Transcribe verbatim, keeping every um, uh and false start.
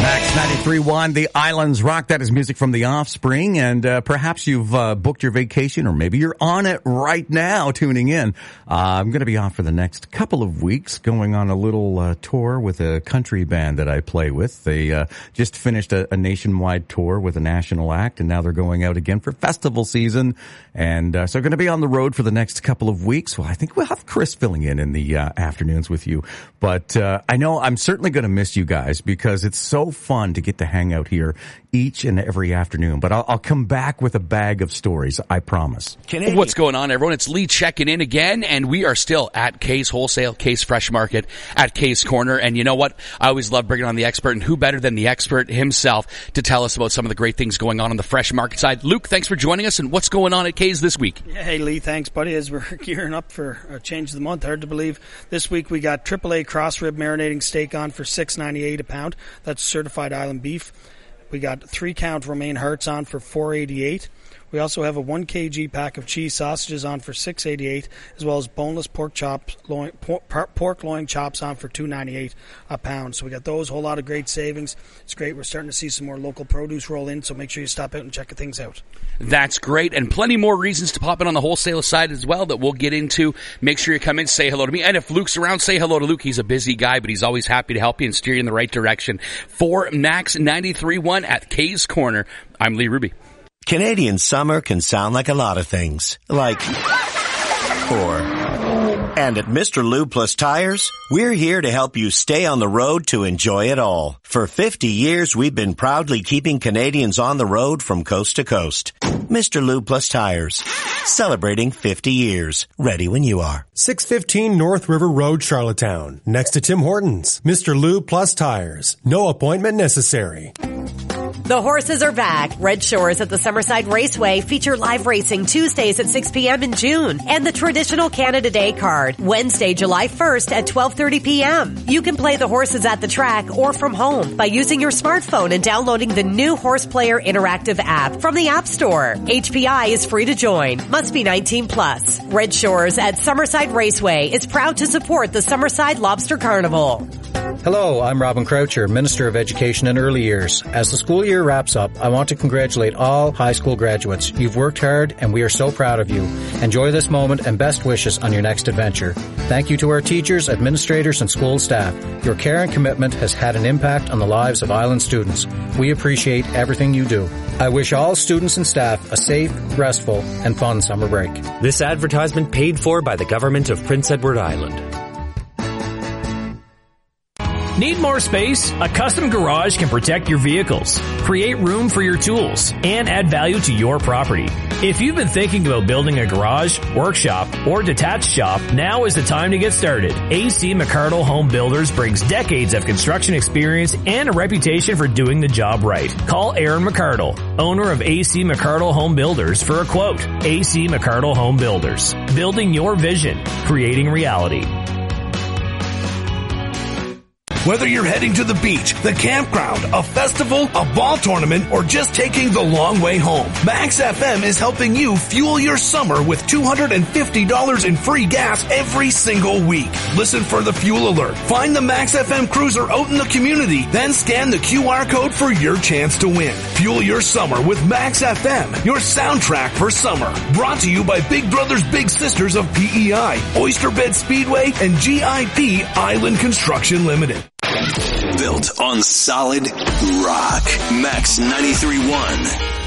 Max ninety-three point one, The Islands Rock. That is music from The Offspring. And uh, perhaps you've uh, booked your vacation, or maybe you're on it right now tuning in. Uh, I'm going to be off for the next couple of weeks, going on a little uh, tour with a country band that I play with. They uh, just finished a, a nationwide tour with a national act, and now they're going out again for festival season. And uh, so going to be on the road for the next couple of weeks. Well, I think we'll have Chris filling in in the uh, afternoons with you. But uh, I know I'm certainly going to miss you guys, because it's so fun to get to hang out here each and every afternoon. But I'll, I'll come back with a bag of stories, I promise. Canadian. What's going on, everyone? It's Lee checking in again, and we are still at Kay's Wholesale, Kay's Fresh Market, at Kay's Corner. And you know what? I always love bringing on the expert, and who better than the expert himself to tell us about some of the great things going on on the fresh market side. Luke, thanks for joining us, and what's going on at Kay's this week? Yeah, hey, Lee, thanks, buddy. As we're gearing up for a change of the month, hard to believe. This week we got triple A cross rib marinating steak on for six ninety-eight a pound. That's certified island beef. We got three count romaine hearts on for four eighty-eight. We also have a one kilogram pack of cheese sausages on for six eighty-eight, as well as boneless pork chops, loin, pork, pork loin chops on for two ninety-eight a pound. So we got those, whole lot of great savings. It's great. We're starting to see some more local produce roll in, so make sure you stop out and check things out. That's great, and plenty more reasons to pop in on the wholesale side as well that we'll get into. Make sure you come in, say hello to me, and if Luke's around, say hello to Luke. He's a busy guy, but he's always happy to help you and steer you in the right direction. For Max ninety-three point one at Kay's Corner, I'm Lee Ruby. Canadian summer can sound like a lot of things, like, or, and at Mister Lube Plus Tires, we're here to help you stay on the road to enjoy it all. For fifty years, we've been proudly keeping Canadians on the road from coast to coast. Mister Lube Plus Tires, celebrating fifty years. Ready when you are. six fifteen North River Road, Charlottetown, next to Tim Hortons. Mister Lube Plus Tires, no appointment necessary. The horses are back. Red Shores at the Summerside Raceway feature live racing Tuesdays at six p.m. in June, and the traditional Canada Day card Wednesday, July first at twelve thirty p.m. You can play the horses at the track or from home by using your smartphone and downloading the new Horse Player Interactive app from the App Store. H P I is free to join. Must be nineteen plus. Red Shores at Summerside Raceway is proud to support the Summerside Lobster Carnival. Hello, I'm Robin Croucher, Minister of Education and Early Years. As the school year wraps up, I want to congratulate all high school graduates. You've worked hard, and we are so proud of you. Enjoy this moment and best wishes on your next adventure. Thank you to our teachers, administrators, and school staff. Your care and commitment has had an impact on the lives of Island students. We appreciate everything you do. I wish all students and staff a safe, restful, and fun summer break. This advertisement paid for by the government of Prince Edward Island. Need more space? A custom garage can protect your vehicles, create room for your tools, and add value to your property. If you've been thinking about building a garage, workshop, or detached shop, now is the time to get started. A C McArdle Home Builders brings decades of construction experience and a reputation for doing the job right. Call Aaron McArdle, owner of A C McArdle Home Builders, for a quote. A C McArdle Home Builders. Building your vision, creating reality. Whether you're heading to the beach, the campground, a festival, a ball tournament, or just taking the long way home, Max F M is helping you fuel your summer with two hundred fifty dollars in free gas every single week. Listen for the fuel alert. Find the Max F M cruiser out in the community, then scan the Q R code for your chance to win. Fuel your summer with Max F M, your soundtrack for summer. Brought to you by Big Brothers Big Sisters of P E I, Oyster Bed Speedway, and G I P Island Construction Limited. Built on solid rock. Max ninety-three point one.